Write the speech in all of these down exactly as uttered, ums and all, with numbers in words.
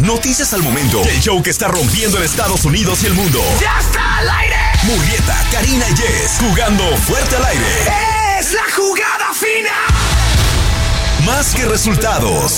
noticias al momento, el show que está rompiendo en Estados Unidos y el mundo. ¡Ya está al aire! Murrieta, Karina y Jess, jugando fuerte al aire. ¡Es la jugada final! Más que resultados.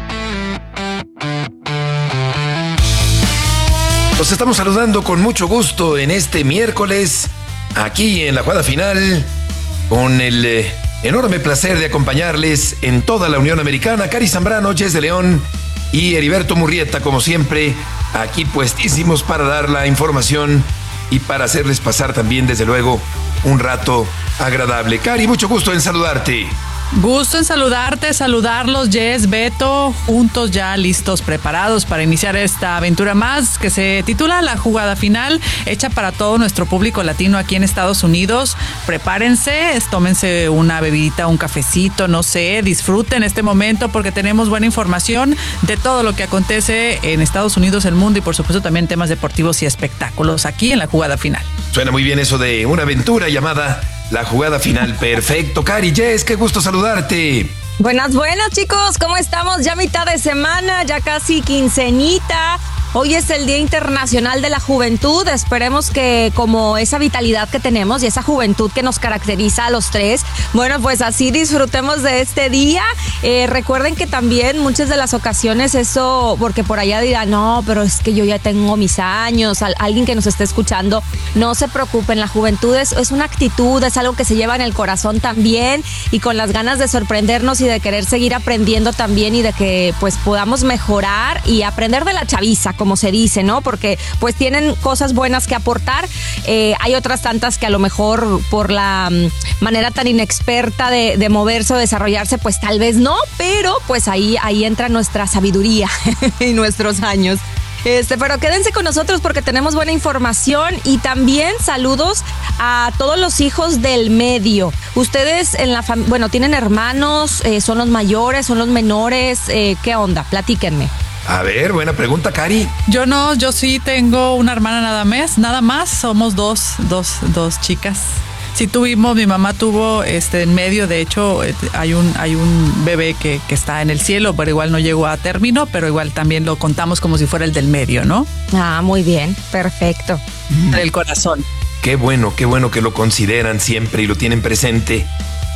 Los estamos saludando con mucho gusto en este miércoles, aquí en la jugada final, con el eh, enorme placer de acompañarles en toda la Unión Americana. Cari Zambrano, Jess de León y Heriberto Murrieta, como siempre, aquí puestísimos para dar la información y para hacerles pasar también, desde luego, un rato agradable. Cari, mucho gusto en saludarte. Gusto en saludarte, saludarlos, Jess, Beto, juntos ya listos, preparados para iniciar esta aventura más que se titula La Jugada Final, hecha para todo nuestro público latino aquí en Estados Unidos. Prepárense, tómense una bebidita, un cafecito, no sé, disfruten este momento porque tenemos buena información de todo lo que acontece en Estados Unidos, el mundo y por supuesto también temas deportivos y espectáculos aquí en La Jugada Final. Suena muy bien eso de una aventura llamada La Jugada Final. Perfecto, Cari, Jess, qué gusto saludarte. Buenas, buenas, chicos, ¿cómo estamos? Ya mitad de semana, ya casi quincenita. Hoy es el Día Internacional de la Juventud. Esperemos que como esa vitalidad que tenemos y esa juventud que nos caracteriza a los tres, bueno, pues así disfrutemos de este día. Eh, recuerden que también muchas de las ocasiones eso, porque por allá dirán, no, pero es que yo ya tengo mis años, Al, alguien que nos esté escuchando, no se preocupen, la juventud es, es una actitud, es algo que se lleva en el corazón también y con las ganas de sorprendernos y de querer seguir aprendiendo también y de que pues podamos mejorar y aprender de la chaviza, como se dice, ¿no? Porque pues tienen cosas buenas que aportar. Eh, hay otras tantas que a lo mejor por la um, manera tan inexperta de, de moverse o desarrollarse, pues tal vez no, pero pues ahí, ahí entra nuestra sabiduría y nuestros años. Este, pero quédense con nosotros porque tenemos buena información y también saludos a todos los hijos del medio. Ustedes en la fam- bueno, tienen hermanos, eh, son los mayores, son los menores, eh, ¿qué onda? Platíquenme. A ver, buena pregunta, Cari. Yo no, yo sí tengo una hermana nada más, nada más, somos dos, dos, dos chicas. Sí tuvimos, mi mamá tuvo este en medio, de hecho hay un hay un bebé que, que está en el cielo, pero igual no llegó a término, pero igual también lo contamos como si fuera el del medio, ¿no? Ah, muy bien, perfecto. Mm. El corazón. Qué bueno, qué bueno que lo consideran siempre y lo tienen presente.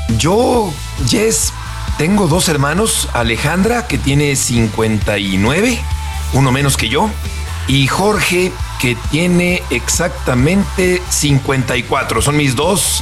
Yo, Jess, tengo dos hermanos, Alejandra, que tiene cincuenta y nueve, uno menos que yo, y Jorge, que tiene exactamente cincuenta y cuatro. Son mis dos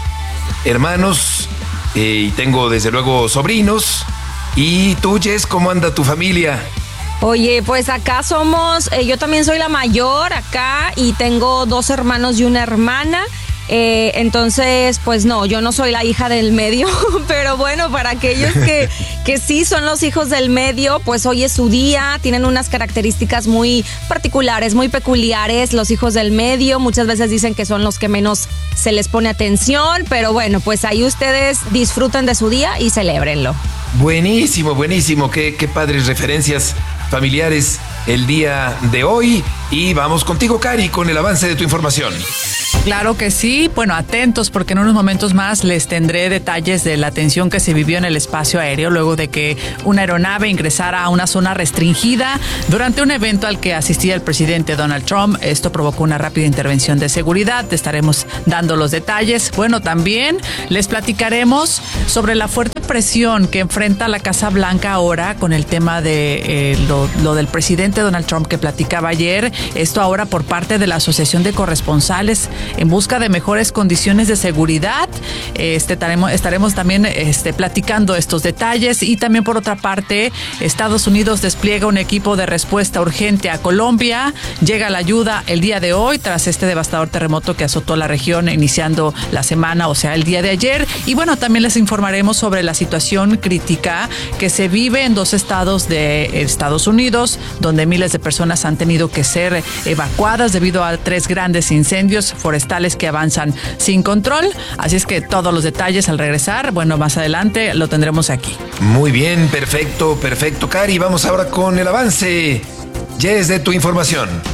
hermanos eh, y tengo desde luego sobrinos. ¿Y tú, Jess, cómo anda tu familia? Oye, pues acá somos, eh, yo también soy la mayor acá y tengo dos hermanos y una hermana. Eh, entonces, pues no, yo no soy la hija del medio, pero bueno, para aquellos que, que sí son los hijos del medio, pues hoy es su día, tienen unas características muy particulares, muy peculiares, los hijos del medio, muchas veces dicen que son los que menos se les pone atención, pero bueno, pues ahí ustedes disfruten de su día y celébrenlo. Buenísimo, buenísimo, qué, qué padres referencias familiares el día de hoy. Y vamos contigo, Cari, con el avance de tu información. Claro que sí, bueno, atentos porque en unos momentos más les tendré detalles de la tensión que se vivió en el espacio aéreo luego de que una aeronave ingresara a una zona restringida durante un evento al que asistía el presidente Donald Trump. Esto provocó una rápida intervención de seguridad, te estaremos dando los detalles. Bueno, también les platicaremos sobre la fuerte presión que enfrenta la Casa Blanca ahora con el tema de eh, lo, lo del presidente Donald Trump que platicaba ayer. Esto ahora por parte de la Asociación de Corresponsales en busca de mejores condiciones de seguridad. Este, estaremos, estaremos también este, platicando estos detalles y también por otra parte Estados Unidos despliega un equipo de respuesta urgente a Colombia. Llega la ayuda el día de hoy tras este devastador terremoto que azotó la región iniciando la semana, o sea el día de ayer. Y bueno, también les informaremos sobre la situación crítica que se vive en dos estados de Estados Unidos donde miles de personas han tenido que ser evacuadas debido a tres grandes incendios forestales que avanzan sin control. Así es que todos los detalles al regresar, bueno, más adelante lo tendremos aquí. Muy bien, perfecto, perfecto, Cari. Vamos ahora con el avance, Jess, de tu información.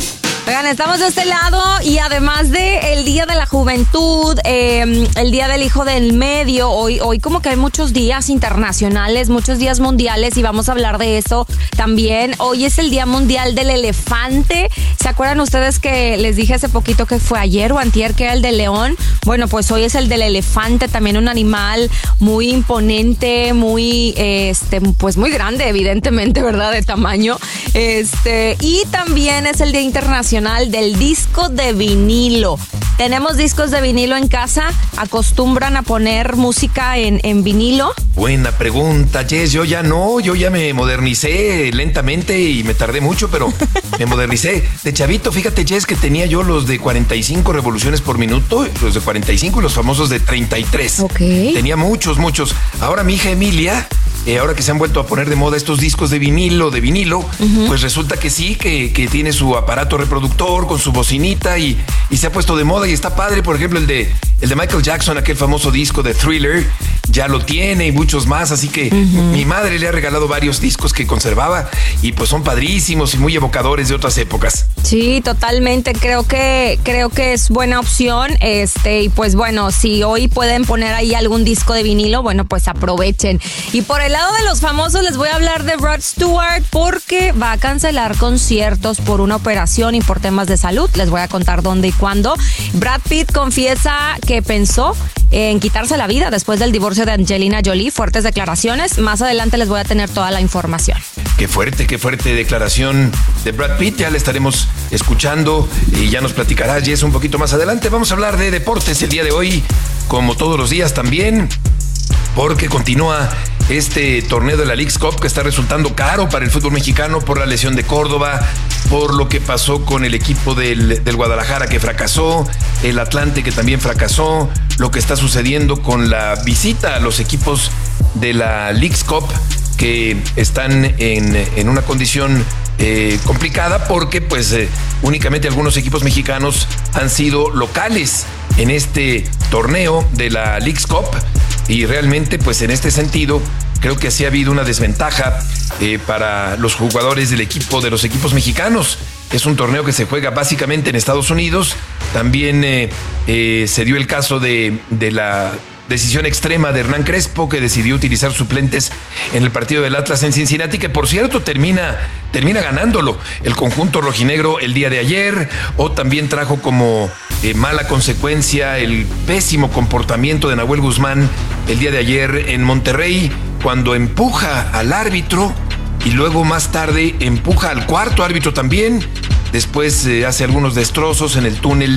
Oigan, estamos de este lado y además de el Día de la Juventud, eh, el Día del Hijo del Medio, hoy, hoy como que hay muchos días internacionales, muchos días mundiales y vamos a hablar de eso también. Hoy es el Día Mundial del Elefante. ¿Se acuerdan ustedes que les dije hace poquito que fue ayer o antier que era el del león? Bueno, pues hoy es el del elefante, también un animal muy imponente, muy, este, pues muy grande, evidentemente, ¿verdad? De tamaño. Este, y también es el Día Internacional del Disco de Vinilo. ¿Tenemos discos de vinilo en casa? ¿Acostumbran a poner música en, en vinilo? Buena pregunta, Jess. Yo ya no, yo ya me modernicé lentamente y me tardé mucho, pero me modernicé. De chavito, fíjate, Jess, que tenía yo los de cuarenta y cinco revoluciones por minuto, los de cuarenta y cinco y los famosos de treinta y tres. Ok. Tenía muchos, muchos. Ahora mi hija Emilia, eh, ahora que se han vuelto a poner de moda estos discos de vinilo, de vinilo, uh-huh. pues resulta que sí, que, que tiene su aparato reproductor con su bocinita y, y se ha puesto de moda y está padre. Por ejemplo, el de, el de Michael Jackson, aquel famoso disco de Thriller, ya lo tiene y muchos más, así que uh-huh. mi madre le ha regalado varios discos que conservaba y pues son padrísimos y muy evocadores de otras épocas. Sí, totalmente, creo que creo que es buena opción, este y pues bueno, si hoy pueden poner ahí algún disco de vinilo, bueno, pues aprovechen. Y por el lado de los famosos les voy a hablar de Rod Stewart porque va a cancelar conciertos por una operación y por temas de salud. Les voy a contar dónde y cuándo. Brad Pitt confiesa que pensó en quitarse la vida después del divorcio de Angelina Jolie. Fuertes declaraciones. Más adelante les voy a tener toda la información. Qué fuerte, qué fuerte declaración de Brad Pitt. Ya le estaremos escuchando y ya nos platicará Jess un poquito más adelante. Vamos a hablar de deportes el día de hoy, como todos los días también, porque continúa este torneo de la Leagues Cup que está resultando caro para el fútbol mexicano por la lesión de Córdoba, por lo que pasó con el equipo del, del Guadalajara que fracasó, el Atlante que también fracasó, lo que está sucediendo con la visita a los equipos de la Leagues Cup que están en, en una condición eh, complicada porque pues eh, únicamente algunos equipos mexicanos han sido locales en este torneo de la Leagues Cup y realmente pues en este sentido creo que sí ha habido una desventaja eh, para los jugadores del equipo, de los equipos mexicanos. Es un torneo que se juega básicamente en Estados Unidos. También eh, eh, se dio el caso de, de la decisión extrema de Hernán Crespo, que decidió utilizar suplentes en el partido del Atlas en Cincinnati, que por cierto termina, termina ganándolo el conjunto rojinegro el día de ayer, o también trajo como eh, mala consecuencia el pésimo comportamiento de Nahuel Guzmán el día de ayer en Monterrey, cuando empuja al árbitro y luego más tarde empuja al cuarto árbitro también. Después eh, hace algunos destrozos en el túnel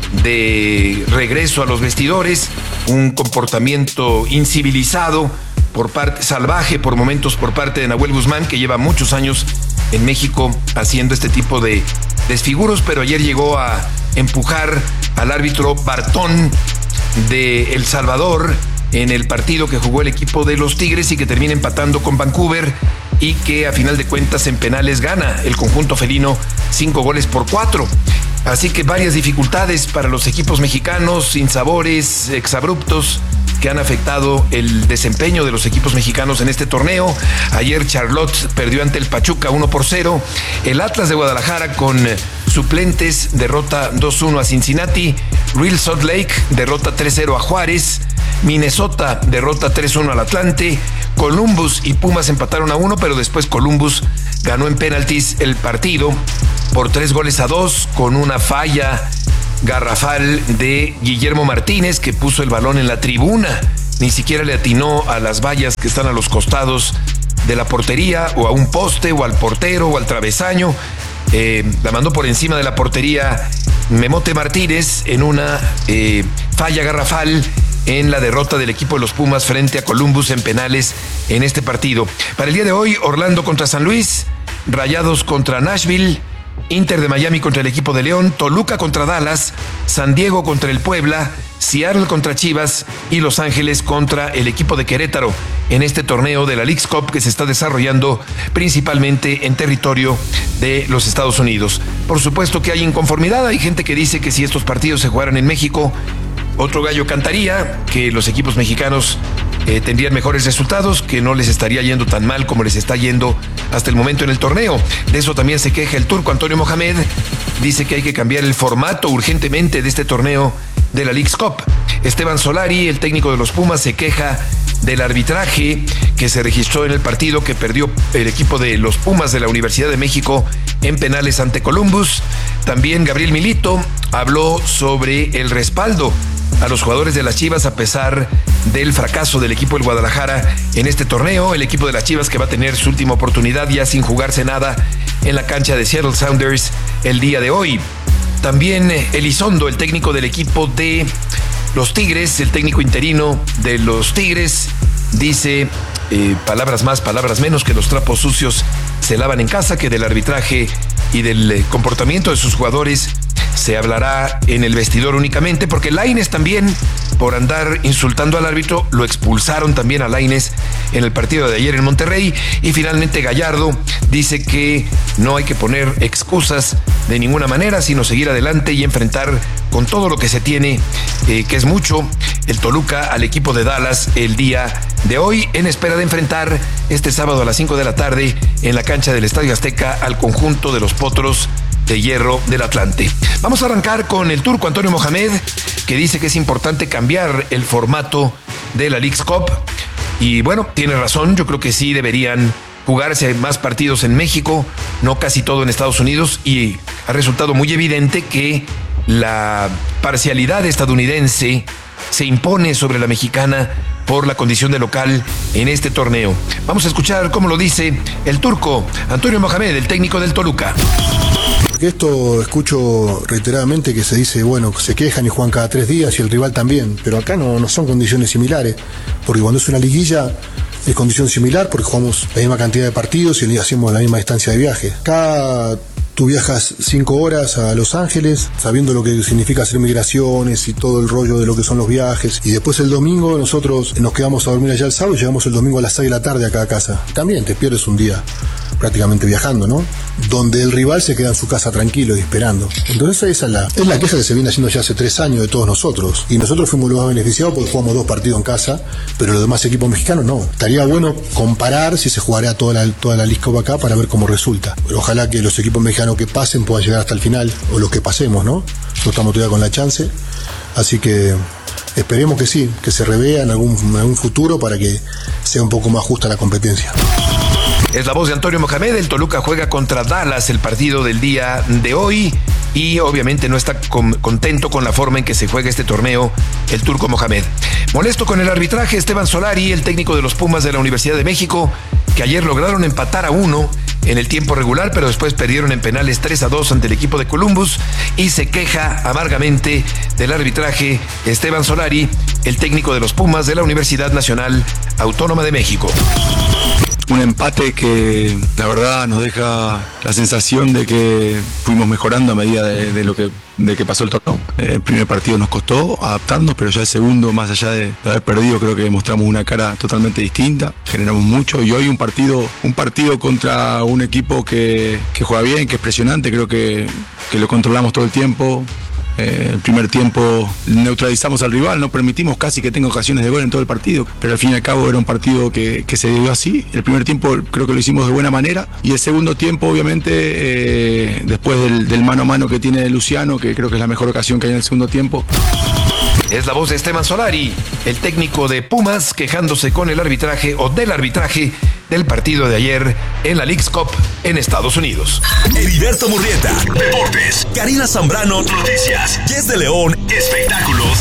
de regreso a los vestidores, un comportamiento incivilizado por parte, salvaje por momentos por parte de Nahuel Guzmán, que lleva muchos años en México haciendo este tipo de desfiguros, pero ayer llegó a empujar al árbitro Bartón de El Salvador en el partido que jugó el equipo de los Tigres y que termina empatando con Vancouver y que a final de cuentas en penales gana el conjunto felino cinco goles por cuatro. Así que varias dificultades para los equipos mexicanos, sinsabores, exabruptos, que han afectado el desempeño de los equipos mexicanos en este torneo. Ayer Charlotte perdió ante el Pachuca uno por cero. El Atlas de Guadalajara con suplentes derrota dos uno a Cincinnati. Real Salt Lake derrota tres cero a Juárez. Minnesota derrota tres uno al Atlante. Columbus y Pumas empataron a uno, pero después Columbus ganó en penaltis el partido por tres goles a dos con una falla garrafal de Guillermo Martínez, que puso el balón en la tribuna. Ni siquiera le atinó a las vallas que están a los costados de la portería, o a un poste, o al portero, o al travesaño. Eh, la mandó por encima de la portería Memote Martínez en una eh, falla garrafal en la derrota del equipo de los Pumas frente a Columbus en penales en este partido. Para el día de hoy, Orlando contra San Luis, Rayados contra Nashville, Inter de Miami contra el equipo de León, Toluca contra Dallas, San Diego contra el Puebla, Seattle contra Chivas y Los Ángeles contra el equipo de Querétaro en este torneo de la Leagues Cup que se está desarrollando principalmente en territorio de los Estados Unidos. Por supuesto que hay inconformidad, hay gente que dice que si estos partidos se jugaran en México, otro gallo cantaría, que los equipos mexicanos eh, tendrían mejores resultados, que no les estaría yendo tan mal como les está yendo hasta el momento en el torneo. De eso también se queja el turco Antonio Mohamed. Dice que hay que cambiar el formato urgentemente de este torneo de la Leagues Cup. Esteban Solari, el técnico de los Pumas, se queja del arbitraje que se registró en el partido que perdió el equipo de los Pumas de la Universidad de México en penales ante Columbus. También Gabriel Milito habló sobre el respaldo a los jugadores de las Chivas a pesar del fracaso del equipo del Guadalajara en este torneo. El equipo de las Chivas que va a tener su última oportunidad ya sin jugarse nada en la cancha de Seattle Sounders el día de hoy. También Elizondo, el técnico del equipo de los Tigres, el técnico interino de los Tigres, dice eh, palabras más, palabras menos, que los trapos sucios se lavan en casa, que del arbitraje y del eh, comportamiento de sus jugadores se hablará en el vestidor únicamente, porque Lainez también, por andar insultando al árbitro, lo expulsaron también a Lainez en el partido de ayer en Monterrey. Y finalmente Gallardo dice que no hay que poner excusas de ninguna manera, sino seguir adelante y enfrentar con todo lo que se tiene, eh, que es mucho, el Toluca al equipo de Dallas el día de hoy, en espera de enfrentar este sábado a las cinco de la tarde en la cancha del Estadio Azteca al conjunto de los Potros de Hierro del Atlante. Vamos a arrancar con el turco Antonio Mohamed, que dice que es importante cambiar el formato de la Leagues Cup. Y bueno, tiene razón, yo creo que sí deberían jugarse más partidos en México, no casi todo en Estados Unidos, y ha resultado muy evidente que la parcialidad estadounidense se impone sobre la mexicana por la condición de local en este torneo. Vamos a escuchar cómo lo dice el turco Antonio Mohamed, el técnico del Toluca. Porque esto escucho reiteradamente que se dice, bueno, se quejan y juegan cada tres días y el rival también, pero acá no, no son condiciones similares, porque cuando es una liguilla es condición similar porque jugamos la misma cantidad de partidos y hacemos la misma distancia de viaje. Acá tú viajas cinco horas a Los Ángeles, sabiendo lo que significa hacer migraciones y todo el rollo de lo que son los viajes. Y después el domingo nosotros nos quedamos a dormir allá el sábado y llegamos el domingo a las seis de la tarde acá a casa. También te pierdes un día prácticamente viajando, ¿no? Donde el rival se queda en su casa tranquilo y esperando. Entonces esa es la, es la queja que se viene haciendo ya hace tres años de todos nosotros. Y nosotros fuimos los más beneficiados porque jugamos dos partidos en casa, pero los demás equipos mexicanos no. Estaría bueno comparar si se jugaría toda la, toda la Leagues Cup acá para ver cómo resulta. Pero ojalá que los equipos mexicanos que pasen puedan llegar hasta el final, o los que pasemos, ¿no? No estamos todavía con la chance. Así que esperemos que sí, que se revea en algún, en algún futuro para que sea un poco más justa la competencia. Es la voz de Antonio Mohamed. El Toluca juega contra Dallas el partido del día de hoy y obviamente no está con, contento con la forma en que se juega este torneo el turco Mohamed. Molesto con el arbitraje, Esteban Solari, el técnico de los Pumas de la Universidad de México, que ayer lograron empatar a uno en el tiempo regular, pero después perdieron en penales tres a dos ante el equipo de Columbus, y se queja amargamente del arbitraje Esteban Solari, el técnico de los Pumas de la Universidad Nacional Autónoma de México. Un empate que la verdad nos deja la sensación de que fuimos mejorando a medida de, de lo que de que pasó el torneo. El primer partido nos costó adaptarnos, pero ya el segundo, más allá de, de haber perdido, creo que mostramos una cara totalmente distinta, generamos mucho, y hoy un partido un partido contra un equipo que, que juega bien, que es presionante, creo que, que lo controlamos todo el tiempo. Eh, el primer tiempo neutralizamos al rival, no permitimos casi que tenga ocasiones de gol en todo el partido, pero al fin y al cabo era un partido que, que se dio así. El primer tiempo creo que lo hicimos de buena manera, y el segundo tiempo obviamente eh, después del, del mano a mano que tiene Luciano, que creo que es la mejor ocasión que hay en el segundo tiempo. Es la voz de Esteban Solari, el técnico de Pumas, quejándose con el arbitraje o del arbitraje del partido de ayer en la Leagues Cup en Estados Unidos. Heriberto Murrieta, Deportes. Karina Zambrano, Noticias. Jess de León, Espectáculos.